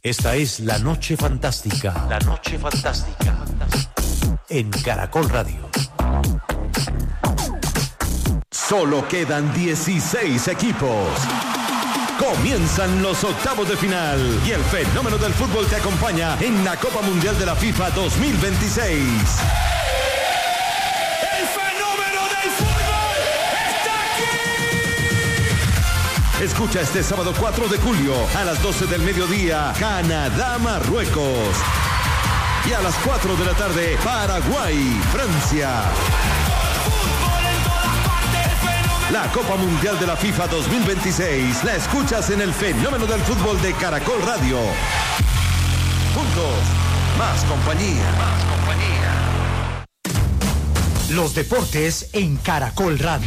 Esta es La Noche Fantástica. La Noche Fantástica. En Caracol Radio. Solo quedan 16 equipos. Comienzan los octavos de final y el fenómeno del fútbol te acompaña en la Copa Mundial de la FIFA 2026. ¡El fenómeno del fútbol está aquí! Escucha este sábado 4 de julio a las 12 del mediodía, Canadá-Marruecos. Y a las 4 de la tarde, Paraguay-Francia. La Copa Mundial de la FIFA 2026 la escuchas en el fenómeno del fútbol de Caracol Radio. Juntos, más compañía. Los deportes en Caracol Radio.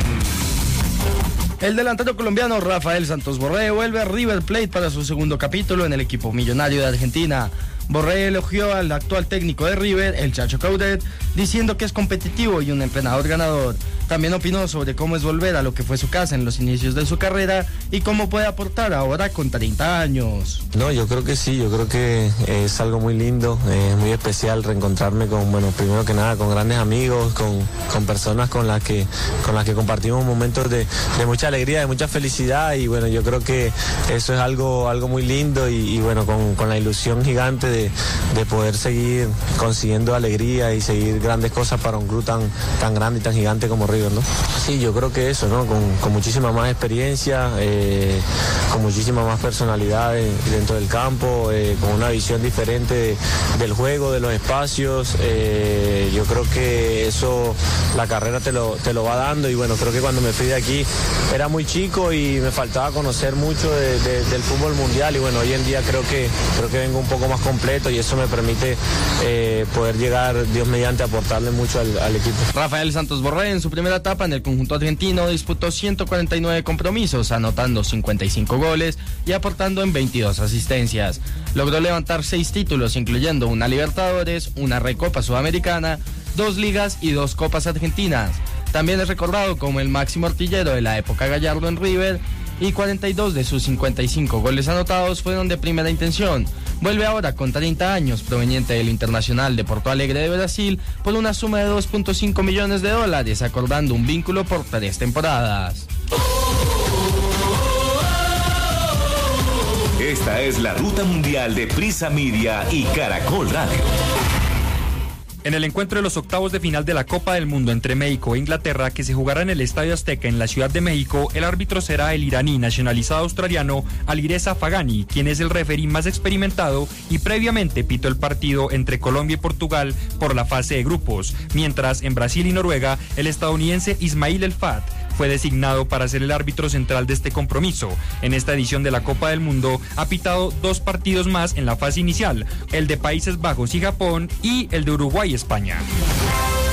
El delantero colombiano Rafael Santos Borré vuelve a River Plate para su segundo capítulo en el equipo millonario de Argentina. Borré elogió al actual técnico de River, el Chacho Coudet, diciendo que es competitivo y un entrenador ganador. También opinó sobre cómo es volver a lo que fue su casa en los inicios de su carrera y cómo puede aportar ahora con 30 años. No, yo creo que sí, yo creo que es algo muy lindo, muy especial reencontrarme con, bueno, primero que nada con grandes amigos, con personas con las que compartimos momentos de mucha alegría, de mucha felicidad, y bueno, yo creo que eso es algo muy lindo y bueno, con la ilusión gigante de poder seguir consiguiendo alegría y seguir grandes cosas para un club tan grande y tan gigante como River, ¿no? Sí, yo creo que eso, ¿no? Con muchísima más experiencia, con muchísima más personalidad dentro del campo, con una visión diferente del juego, de los espacios. Yo creo que eso la carrera te lo va dando, y bueno, creo que cuando me fui de aquí era muy chico y me faltaba conocer mucho del fútbol mundial, y bueno, hoy en día creo que vengo un poco más completo y eso me permite poder llegar, Dios mediante, a aportarle mucho al equipo. Rafael Santos Borré en su primera etapa en el conjunto argentino disputó 149 compromisos, anotando 55 goles y aportando en 22 asistencias. Logró levantar 6 títulos, incluyendo una Libertadores, una Recopa Sudamericana, 2 ligas y 2 Copas Argentinas. También es recordado como el máximo artillero de la época Gallardo en River, y 42 de sus 55 goles anotados fueron de primera intención. Vuelve ahora con 30 años, proveniente del Internacional de Porto Alegre de Brasil, por una suma de $2.5 millones, acordando un vínculo por 3 temporadas. Esta es la ruta mundial de Prisa Media y Caracol Radio. En el encuentro de los octavos de final de la Copa del Mundo entre México e Inglaterra, que se jugará en el Estadio Azteca en la Ciudad de México, el árbitro será el iraní nacionalizado australiano Alireza Fagani, quien es el referí más experimentado y previamente pitó el partido entre Colombia y Portugal por la fase de grupos, mientras en Brasil y Noruega el estadounidense Ismail El Fat fue designado para ser el árbitro central de este compromiso. En esta edición de la Copa del Mundo ha pitado 2 partidos más en la fase inicial, el de Países Bajos y Japón y el de Uruguay y España.